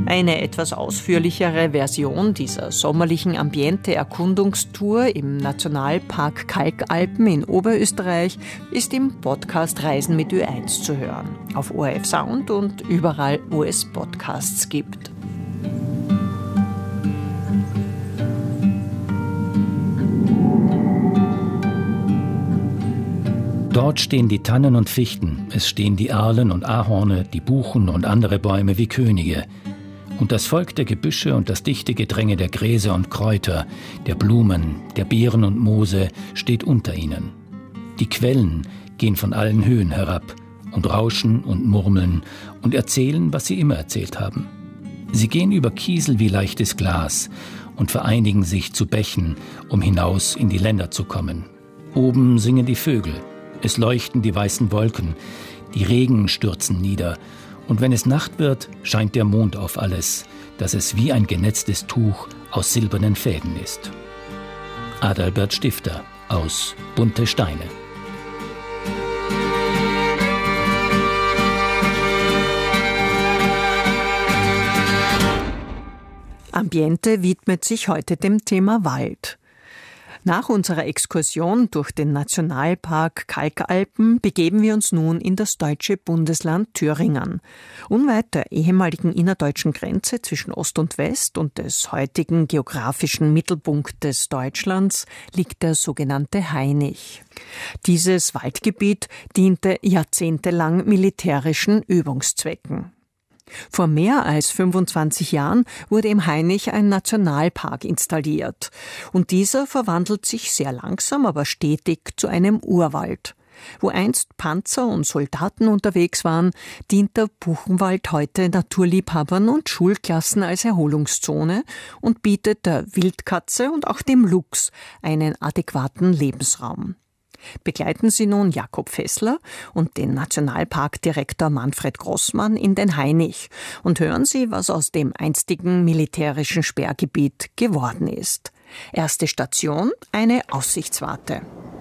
Eine etwas ausführlichere Version dieser sommerlichen Ambiente-Erkundungstour im Nationalpark Kalkalpen in Oberösterreich ist im Podcast Reisen mit Ö1 zu hören. Auf ORF Sound und überall, wo es Podcasts gibt. Dort stehen die Tannen und Fichten, es stehen die Erlen und Ahorne, die Buchen und andere Bäume wie Könige. Und das Volk der Gebüsche und das dichte Gedränge der Gräser und Kräuter, der Blumen, der Beeren und Moose steht unter ihnen. Die Quellen gehen von allen Höhen herab und rauschen und murmeln und erzählen, was sie immer erzählt haben. Sie gehen über Kiesel wie leichtes Glas und vereinigen sich zu Bächen, um hinaus in die Länder zu kommen. Oben singen die Vögel. Es leuchten die weißen Wolken, die Regen stürzen nieder, und wenn es Nacht wird, scheint der Mond auf alles, dass es wie ein genetztes Tuch aus silbernen Fäden ist. Adalbert Stifter aus Bunte Steine. Ambiente widmet sich heute dem Thema Wald. Nach unserer Exkursion durch den Nationalpark Kalkalpen begeben wir uns nun in das deutsche Bundesland Thüringen. Unweit der ehemaligen innerdeutschen Grenze zwischen Ost und West und des heutigen geografischen Mittelpunktes Deutschlands liegt der sogenannte Hainich. Dieses Waldgebiet diente jahrzehntelang militärischen Übungszwecken. Vor mehr als 25 Jahren wurde im Hainich ein Nationalpark installiert. Und dieser verwandelt sich sehr langsam, aber stetig zu einem Urwald. Wo einst Panzer und Soldaten unterwegs waren, dient der Buchenwald heute Naturliebhabern und Schulklassen als Erholungszone und bietet der Wildkatze und auch dem Luchs einen adäquaten Lebensraum. Begleiten Sie nun Jakob Fessler und den Nationalparkdirektor Manfred Grossmann in den Hainich und hören Sie, was aus dem einstigen militärischen Sperrgebiet geworden ist. Erste Station, eine Aussichtswarte.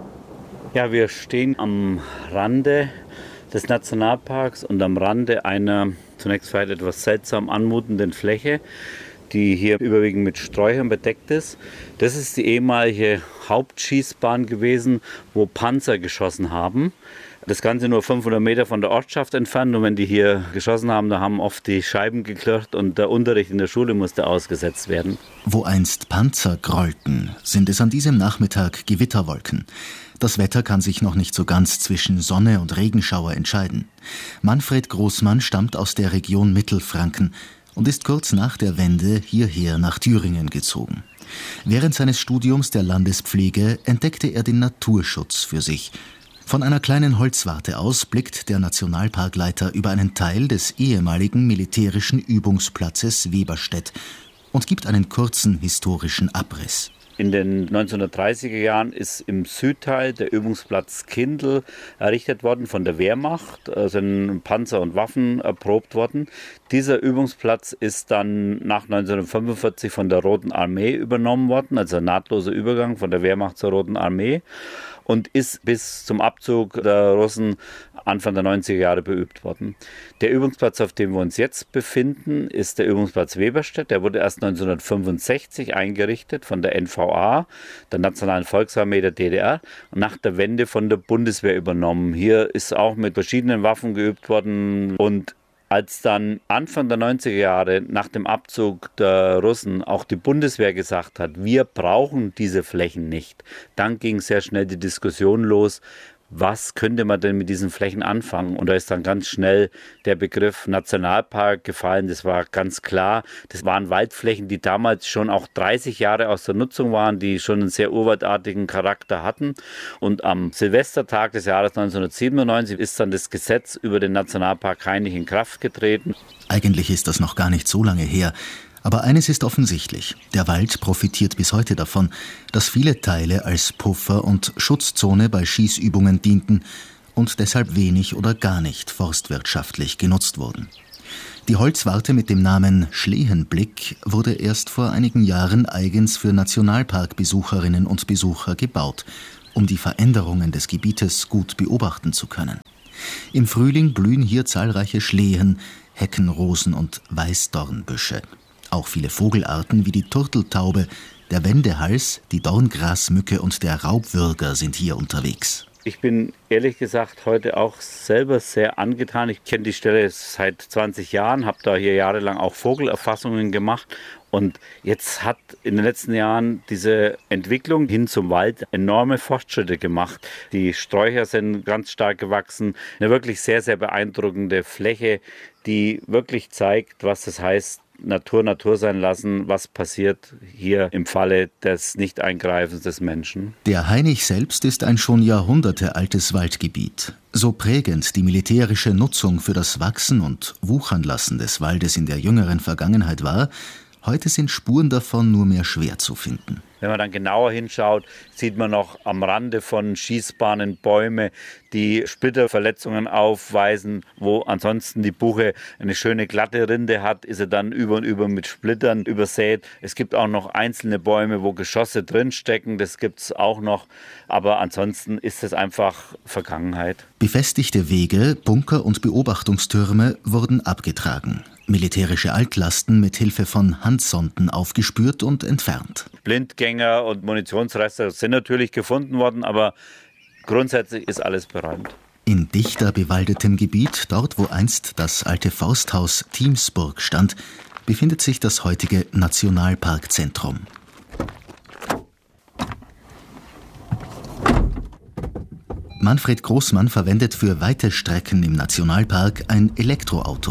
Ja, wir stehen am Rande des Nationalparks und am Rande einer zunächst vielleicht etwas seltsam anmutenden Fläche, die hier überwiegend mit Sträuchern bedeckt ist. Das ist die ehemalige Hauptschießbahn gewesen, wo Panzer geschossen haben. Das Ganze nur 500 Meter von der Ortschaft entfernt. Und wenn die hier geschossen haben, da haben oft die Scheiben geklirrt und der Unterricht in der Schule musste ausgesetzt werden. Wo einst Panzer grollten, sind es an diesem Nachmittag Gewitterwolken. Das Wetter kann sich noch nicht so ganz zwischen Sonne und Regenschauer entscheiden. Manfred Grossmann stammt aus der Region Mittelfranken und ist kurz nach der Wende hierher nach Thüringen gezogen. Während seines Studiums der Landespflege entdeckte er den Naturschutz für sich. Von einer kleinen Holzwarte aus blickt der Nationalparkleiter über einen Teil des ehemaligen militärischen Übungsplatzes Weberstedt und gibt einen kurzen historischen Abriss. In den 1930er Jahren ist im Südteil der Übungsplatz Kindl errichtet worden von der Wehrmacht, sind Panzer und Waffen erprobt worden. Dieser Übungsplatz ist dann nach 1945 von der Roten Armee übernommen worden, also ein nahtloser Übergang von der Wehrmacht zur Roten Armee, und ist bis zum Abzug der Russen Anfang der 90er Jahre beübt worden. Der Übungsplatz, auf dem wir uns jetzt befinden, ist der Übungsplatz Weberstedt. Der wurde erst 1965 eingerichtet von der NVA, der Nationalen Volksarmee der DDR, und nach der Wende von der Bundeswehr übernommen. Hier ist auch mit verschiedenen Waffen geübt worden, und als dann Anfang der 90er Jahre nach dem Abzug der Russen auch die Bundeswehr gesagt hat, wir brauchen diese Flächen nicht, dann ging sehr schnell die Diskussion los, was könnte man denn mit diesen Flächen anfangen? Und da ist dann ganz schnell der Begriff Nationalpark gefallen. Das war ganz klar. Das waren Waldflächen, die damals schon auch 30 Jahre aus der Nutzung waren, die schon einen sehr urwaldartigen Charakter hatten. Und am Silvestertag des Jahres 1997 ist dann das Gesetz über den Nationalpark Hainich in Kraft getreten. Eigentlich ist das noch gar nicht so lange her. Aber eines ist offensichtlich, der Wald profitiert bis heute davon, dass viele Teile als Puffer und Schutzzone bei Schießübungen dienten und deshalb wenig oder gar nicht forstwirtschaftlich genutzt wurden. Die Holzwarte mit dem Namen Schlehenblick wurde erst vor einigen Jahren eigens für Nationalparkbesucherinnen und Besucher gebaut, um die Veränderungen des Gebietes gut beobachten zu können. Im Frühling blühen hier zahlreiche Schlehen, Heckenrosen und Weißdornbüsche. Auch viele Vogelarten wie die Turteltaube, der Wendehals, die Dorngrasmücke und der Raubwürger sind hier unterwegs. Ich bin ehrlich gesagt heute auch selber sehr angetan. Ich kenne die Stelle seit 20 Jahren, habe da hier jahrelang auch Vogelerfassungen gemacht. Und jetzt hat in den letzten Jahren diese Entwicklung hin zum Wald enorme Fortschritte gemacht. Die Sträucher sind ganz stark gewachsen. Eine wirklich sehr, sehr beeindruckende Fläche, die wirklich zeigt, was das heißt, Natur Natur sein lassen, was passiert hier im Falle des Nicht-Eingreifens des Menschen. Der Hainich selbst ist ein schon jahrhundertealtes Waldgebiet. So prägend die militärische Nutzung für das Wachsen und Wuchernlassen des Waldes in der jüngeren Vergangenheit war, heute sind Spuren davon nur mehr schwer zu finden. Wenn man dann genauer hinschaut, sieht man noch am Rande von Schießbahnen Bäume, die Splitterverletzungen aufweisen. Wo ansonsten die Buche eine schöne glatte Rinde hat, ist sie dann über und über mit Splittern übersät. Es gibt auch noch einzelne Bäume, wo Geschosse drinstecken, das gibt es auch noch. Aber ansonsten ist es einfach Vergangenheit. Befestigte Wege, Bunker und Beobachtungstürme wurden abgetragen. Militärische Altlasten mit Hilfe von Handsonden aufgespürt und entfernt. Blindgänger und Munitionsreste sind natürlich gefunden worden, aber grundsätzlich ist alles beräumt. In dichter bewaldetem Gebiet, dort wo einst das alte Forsthaus Thiemsburg stand, befindet sich das heutige Nationalparkzentrum. Manfred Großmann verwendet für weite Strecken im Nationalpark ein Elektroauto.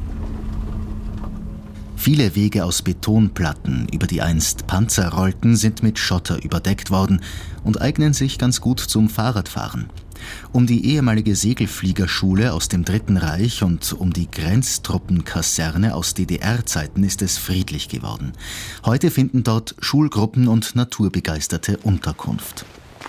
Viele Wege aus Betonplatten, über die einst Panzer rollten, sind mit Schotter überdeckt worden und eignen sich ganz gut zum Fahrradfahren. Um die ehemalige Segelfliegerschule aus dem Dritten Reich und um die Grenztruppenkaserne aus DDR-Zeiten ist es friedlich geworden. Heute finden dort Schulgruppen und Naturbegeisterte Unterkunft.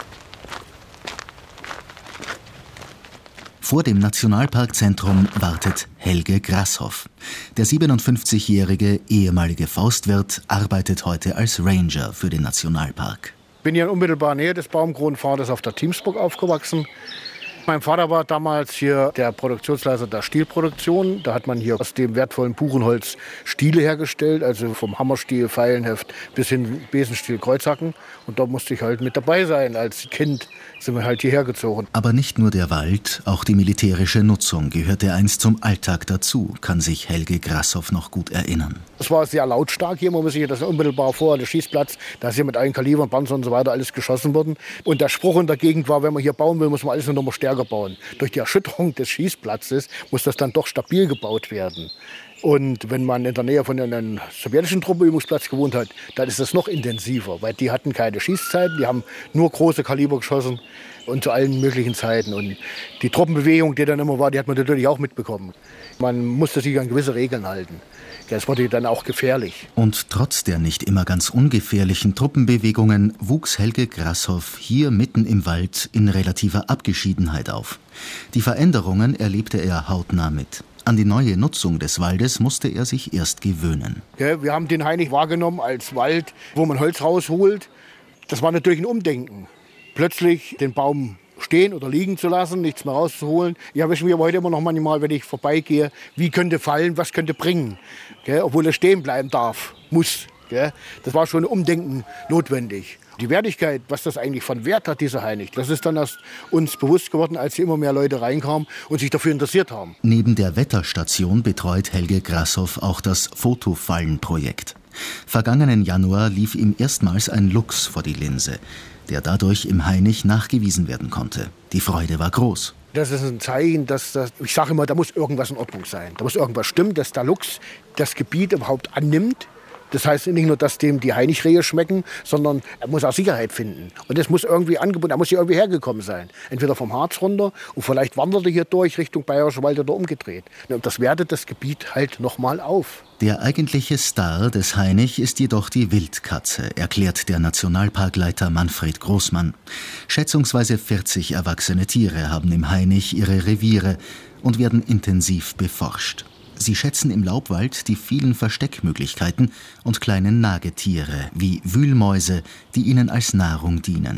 Vor dem Nationalparkzentrum wartet Helge Grasshoff. Der 57-jährige ehemalige Forstwirt arbeitet heute als Ranger für den Nationalpark. Ich bin hier in unmittelbarer Nähe des Baumkronenpfades auf der Thiemsburg aufgewachsen. Mein Vater war damals hier der Produktionsleiter der Stielproduktion. Da hat man hier aus dem wertvollen Buchenholz Stiele hergestellt, also vom Hammerstiel, Pfeilenheft bis hin Besenstiel, Kreuzhacken. Und da musste ich halt mit dabei sein. Als Kind sind wir halt hierher gezogen. Aber nicht nur der Wald, auch die militärische Nutzung gehörte einst zum Alltag dazu, kann sich Helge Grasshoff noch gut erinnern. Es war sehr lautstark hier, man muss sich das unmittelbar vor, der Schießplatz, da ist hier mit allen Kalibern, Panzer und so weiter alles geschossen worden. Und der Spruch in der Gegend war, wenn man hier bauen will, muss man alles noch mal stärker bauen. Durch die Erschütterung des Schießplatzes muss das dann doch stabil gebaut werden. Und wenn man in der Nähe von einem sowjetischen Truppenübungsplatz gewohnt hat, dann ist das noch intensiver, weil die hatten keine Schießzeiten, die haben nur große Kaliber geschossen und zu allen möglichen Zeiten. Und die Truppenbewegung, die dann immer war, die hat man natürlich auch mitbekommen. Man musste sich an gewisse Regeln halten. Das wurde dann auch gefährlich. Und trotz der nicht immer ganz ungefährlichen Truppenbewegungen wuchs Helge Grasshoff hier mitten im Wald in relativer Abgeschiedenheit auf. Die Veränderungen erlebte er hautnah mit. An die neue Nutzung des Waldes musste er sich erst gewöhnen. Ja, wir haben den Hainich wahrgenommen als Wald, wo man Holz rausholt. Das war natürlich ein Umdenken. Plötzlich den Baum stehen oder liegen zu lassen, nichts mehr rauszuholen. Ich erwische mich aber heute immer noch manchmal, wenn ich vorbeigehe, wie könnte fallen, was könnte bringen. Obwohl er stehen bleiben darf, muss. Das war schon ein Umdenken notwendig. Die Wertigkeit, was das eigentlich von Wert hat, dieser Hainich, das ist dann erst uns bewusst geworden, als hier immer mehr Leute reinkamen und sich dafür interessiert haben. Neben der Wetterstation betreut Helge Grasshoff auch das Fotofallenprojekt. Vergangenen Januar lief ihm erstmals ein Luchs vor die Linse, der dadurch im Hainich nachgewiesen werden konnte. Die Freude war groß. Das ist ein Zeichen, ich sage immer, da muss irgendwas in Ordnung sein. Da muss irgendwas stimmen, dass der Luchs das Gebiet überhaupt annimmt. Das heißt nicht nur, dass dem die Hainichrehe schmecken, sondern er muss auch Sicherheit finden. Und das muss irgendwie angeboten, er muss hier irgendwie hergekommen sein. Entweder vom Harz runter und vielleicht wandert er hier durch Richtung Bayerischer Wald oder umgedreht. Und das wertet das Gebiet halt nochmal auf. Der eigentliche Star des Hainich ist jedoch die Wildkatze, erklärt der Nationalparkleiter Manfred Großmann. Schätzungsweise 40 erwachsene Tiere haben im Hainich ihre Reviere und werden intensiv beforscht. Sie schätzen im Laubwald die vielen Versteckmöglichkeiten und kleinen Nagetiere wie Wühlmäuse, die ihnen als Nahrung dienen.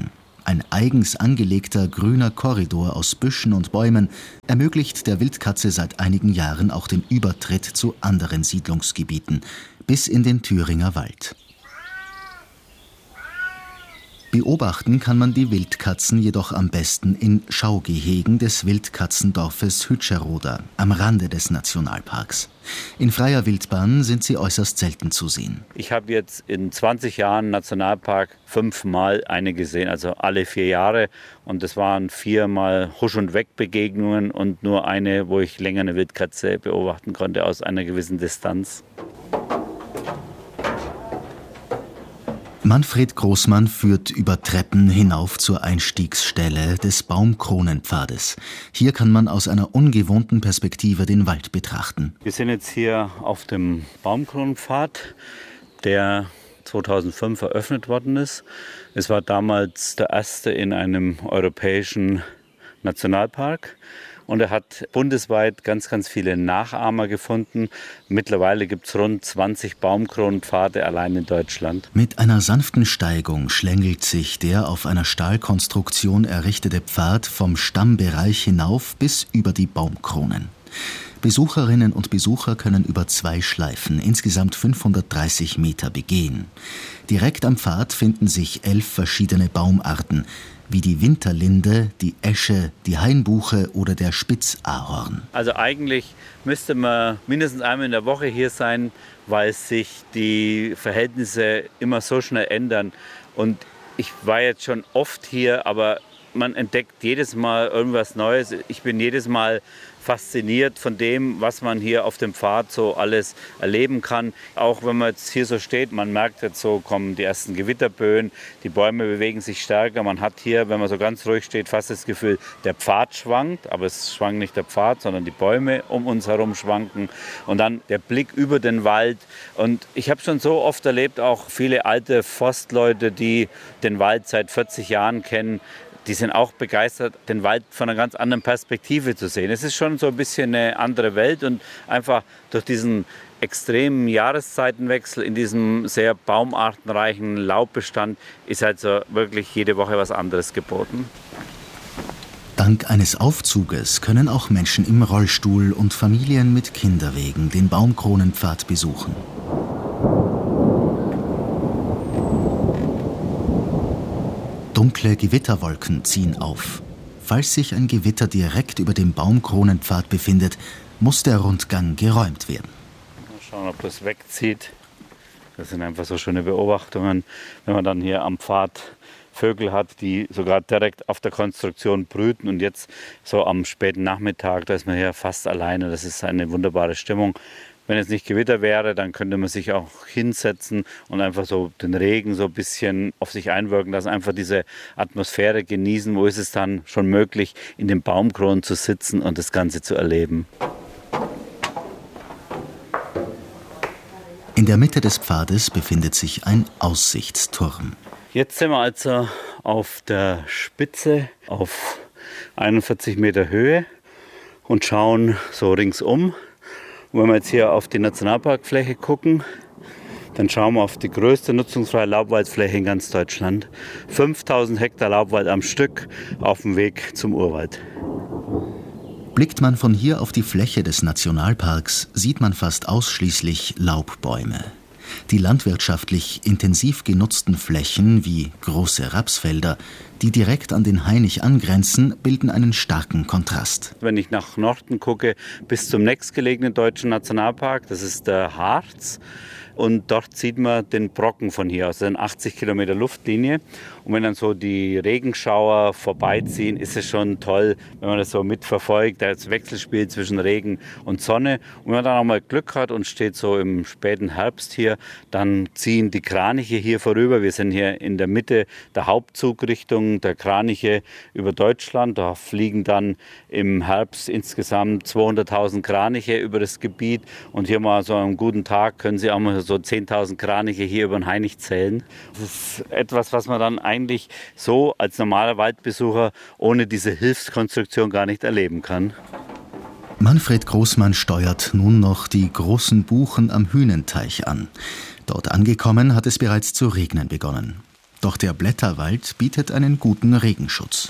Ein eigens angelegter grüner Korridor aus Büschen und Bäumen ermöglicht der Wildkatze seit einigen Jahren auch den Übertritt zu anderen Siedlungsgebieten, bis in den Thüringer Wald. Beobachten kann man die Wildkatzen jedoch am besten in Schaugehegen des Wildkatzendorfes Hütscherroda am Rande des Nationalparks. In freier Wildbahn sind sie äußerst selten zu sehen. Ich habe jetzt in 20 Jahren Nationalpark 5-mal eine gesehen, also alle 4 Jahre. Und das waren 4-mal Husch- und Weg-Begegnungen und nur eine, wo ich länger eine Wildkatze beobachten konnte aus einer gewissen Distanz. Manfred Großmann führt über Treppen hinauf zur Einstiegsstelle des Baumkronenpfades. Hier kann man aus einer ungewohnten Perspektive den Wald betrachten. Wir sind jetzt hier auf dem Baumkronenpfad, der 2005 eröffnet worden ist. Es war damals der erste in einem europäischen Nationalpark. Und er hat bundesweit ganz, ganz viele Nachahmer gefunden. Mittlerweile gibt es rund 20 Baumkronenpfade allein in Deutschland. Mit einer sanften Steigung schlängelt sich der auf einer Stahlkonstruktion errichtete Pfad vom Stammbereich hinauf bis über die Baumkronen. Besucherinnen und Besucher können über 2 Schleifen, insgesamt 530 Meter, begehen. Direkt am Pfad finden sich 11 verschiedene Baumarten, wie die Winterlinde, die Esche, die Hainbuche oder der Spitzahorn. Also eigentlich müsste man mindestens einmal in der Woche hier sein, weil sich die Verhältnisse immer so schnell ändern. Und ich war jetzt schon oft hier, aber man entdeckt jedes Mal irgendwas Neues. Ich bin jedes Mal fasziniert von dem, was man hier auf dem Pfad so alles erleben kann. Auch wenn man jetzt hier so steht, man merkt jetzt so, kommen die ersten Gewitterböen, die Bäume bewegen sich stärker. Man hat hier, wenn man so ganz ruhig steht, fast das Gefühl, der Pfad schwankt, aber es schwankt nicht der Pfad, sondern die Bäume um uns herum schwanken. Und dann der Blick über den Wald. Und ich habe schon so oft erlebt, auch viele alte Forstleute, die den Wald seit 40 Jahren kennen, die sind auch begeistert, den Wald von einer ganz anderen Perspektive zu sehen. Es ist schon so ein bisschen eine andere Welt und einfach durch diesen extremen Jahreszeitenwechsel in diesem sehr baumartenreichen Laubbestand ist halt so wirklich jede Woche was anderes geboten. Dank eines Aufzuges können auch Menschen im Rollstuhl und Familien mit Kinderwegen den Baumkronenpfad besuchen. Dunkle Gewitterwolken ziehen auf. Falls sich ein Gewitter direkt über dem Baumkronenpfad befindet, muss der Rundgang geräumt werden. Mal schauen, ob das wegzieht. Das sind einfach so schöne Beobachtungen, wenn man dann hier am Pfad Vögel hat, die sogar direkt auf der Konstruktion brüten. Und jetzt so am späten Nachmittag, da ist man hier fast alleine. Das ist eine wunderbare Stimmung. Wenn es nicht Gewitter wäre, dann könnte man sich auch hinsetzen und einfach so den Regen so ein bisschen auf sich einwirken lassen, einfach diese Atmosphäre genießen. Wo ist es dann schon möglich, in den Baumkronen zu sitzen und das Ganze zu erleben? In der Mitte des Pfades befindet sich ein Aussichtsturm. Jetzt sind wir also auf der Spitze auf 41 Meter Höhe und schauen so ringsum. Und wenn wir jetzt hier auf die Nationalparkfläche gucken, dann schauen wir auf die größte nutzungsfreie Laubwaldfläche in ganz Deutschland. 5000 Hektar Laubwald am Stück auf dem Weg zum Urwald. Blickt man von hier auf die Fläche des Nationalparks, sieht man fast ausschließlich Laubbäume. Die landwirtschaftlich intensiv genutzten Flächen wie große Rapsfelder, die direkt an den Hainich angrenzen, bilden einen starken Kontrast. Wenn ich nach Norden gucke, bis zum nächstgelegenen deutschen Nationalpark, das ist der Harz. Und dort sieht man den Brocken von hier aus, das sind 80 Kilometer Luftlinie. Und wenn dann so die Regenschauer vorbeiziehen, ist es schon toll, wenn man das so mitverfolgt, das Wechselspiel zwischen Regen und Sonne. Und wenn man dann auch mal Glück hat und steht so im späten Herbst hier, dann ziehen die Kraniche hier vorüber. Wir sind hier in der Mitte der Hauptzugrichtung der Kraniche über Deutschland. Da fliegen dann im Herbst insgesamt 200.000 Kraniche über das Gebiet. Und hier mal so einen guten Tag können Sie auch mal so 10.000 Kraniche hier über den Hainich zählen. Das ist etwas, was man dann eigentlich so als normaler Waldbesucher ohne diese Hilfskonstruktion gar nicht erleben kann. Manfred Großmann steuert nun noch die großen Buchen am Hühnenteich an. Dort angekommen hat es bereits zu regnen begonnen. Doch der Blätterwald bietet einen guten Regenschutz.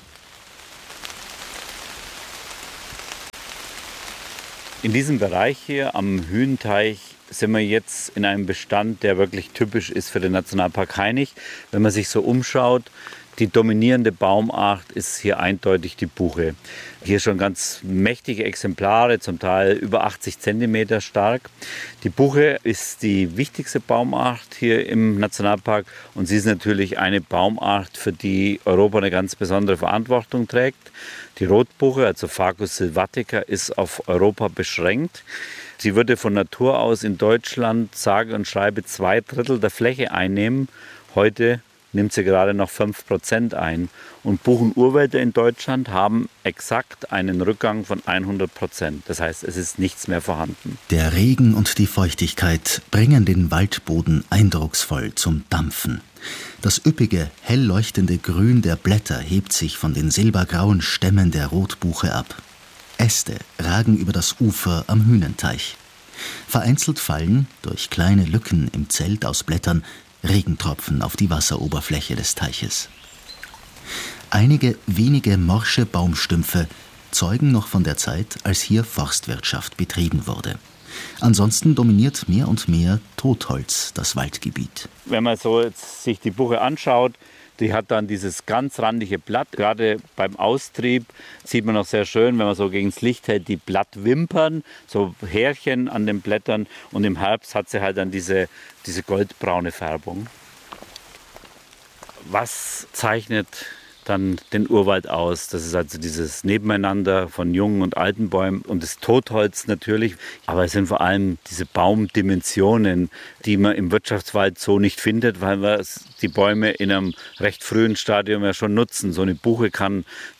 In diesem Bereich hier am Hühnteich sind wir jetzt in einem Bestand, der wirklich typisch ist für den Nationalpark Hainich. Wenn man sich so umschaut, die dominierende Baumart ist hier eindeutig die Buche. Hier schon ganz mächtige Exemplare, zum Teil über 80 cm stark. Die Buche ist die wichtigste Baumart hier im Nationalpark und sie ist natürlich eine Baumart, für die Europa eine ganz besondere Verantwortung trägt. Die Rotbuche, also Fagus sylvatica, ist auf Europa beschränkt. Sie würde von Natur aus in Deutschland sage und schreibe 2/3 der Fläche einnehmen. Heute nimmt sie gerade noch 5% ein. Und Buchenurwälder in Deutschland haben exakt einen Rückgang von 100%. Das heißt, es ist nichts mehr vorhanden. Der Regen und die Feuchtigkeit bringen den Waldboden eindrucksvoll zum Dampfen. Das üppige, hell leuchtende Grün der Blätter hebt sich von den silbergrauen Stämmen der Rotbuche ab. Äste ragen über das Ufer am Hühnenteich. Vereinzelt fallen, durch kleine Lücken im Zelt aus Blättern, Regentropfen auf die Wasseroberfläche des Teiches. Einige wenige morsche Baumstümpfe zeugen noch von der Zeit, als hier Forstwirtschaft betrieben wurde. Ansonsten dominiert mehr und mehr Totholz das Waldgebiet. Wenn man so jetzt sich die Buche anschaut, die hat dann dieses ganz randige Blatt. Gerade beim Austrieb sieht man noch sehr schön, wenn man so gegen das Licht hält, die Blattwimpern, so Härchen an den Blättern. Und im Herbst hat sie halt dann diese goldbraune Färbung. Was zeichnet dann den Urwald aus? Das ist also dieses Nebeneinander von jungen und alten Bäumen und das Totholz natürlich. Aber es sind vor allem diese Baumdimensionen, die man im Wirtschaftswald so nicht findet, weil wir die Bäume in einem recht frühen Stadium ja schon nutzen. So eine Buche kann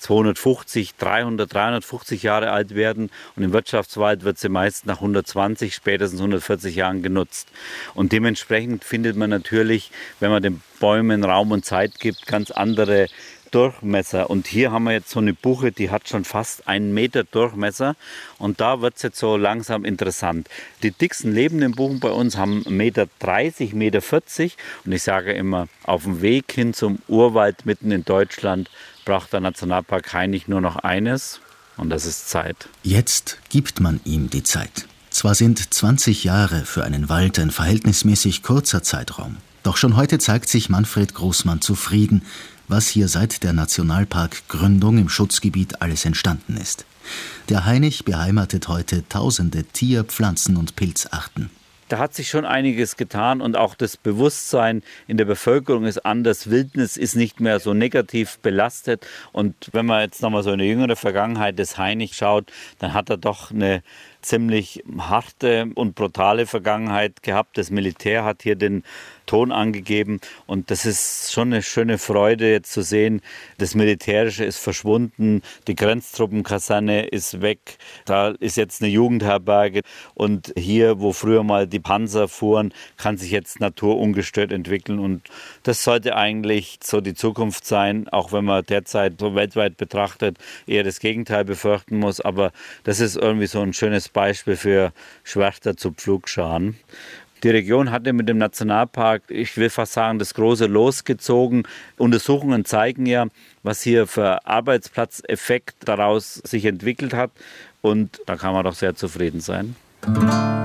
250, 300, 350 Jahre alt werden und im Wirtschaftswald wird sie meist nach 120, spätestens 140 Jahren genutzt. Und dementsprechend findet man natürlich, wenn man den Bäumen Raum und Zeit gibt, ganz andere Durchmesser. Und hier haben wir jetzt so eine Buche, die hat schon fast 1 Meter Durchmesser. Und da wird es jetzt so langsam interessant. Die dicksten lebenden Buchen bei uns haben 1,30 Meter, 1,40 Meter. Und ich sage immer, auf dem Weg hin zum Urwald mitten in Deutschland braucht der Nationalpark Hainich nur noch eines. Und das ist Zeit. Jetzt gibt man ihm die Zeit. Zwar sind 20 Jahre für einen Wald ein verhältnismäßig kurzer Zeitraum. Doch schon heute zeigt sich Manfred Großmann zufrieden, was hier seit der Nationalparkgründung im Schutzgebiet alles entstanden ist. Der Hainich beheimatet heute tausende Tier-, Pflanzen- und Pilzarten. Da hat sich schon einiges getan und auch das Bewusstsein in der Bevölkerung ist anders. Wildnis ist nicht mehr so negativ belastet. Und wenn man jetzt nochmal so in die jüngere Vergangenheit des Hainich schaut, dann hat er doch eine ziemlich harte und brutale Vergangenheit gehabt. Das Militär hat hier den Ton angegeben und das ist schon eine schöne Freude jetzt zu sehen. Das Militärische ist verschwunden, die Grenztruppenkaserne ist weg, da ist jetzt eine Jugendherberge und hier, wo früher mal die Panzer fuhren, kann sich jetzt Natur ungestört entwickeln und das sollte eigentlich so die Zukunft sein, auch wenn man derzeit so weltweit betrachtet eher das Gegenteil befürchten muss, aber das ist irgendwie so ein schönes Beispiel für Schwerter zu Pflugscharen. Die Region hatte mit dem Nationalpark, ich will fast sagen, das große Los gezogen. Untersuchungen zeigen ja, was hier für Arbeitsplatzeffekt daraus sich entwickelt hat. Und da kann man doch sehr zufrieden sein.